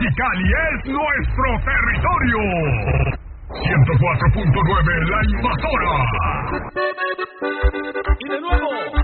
Mexicali es nuestro territorio. 104.9 La Invasora. Y de nuevo.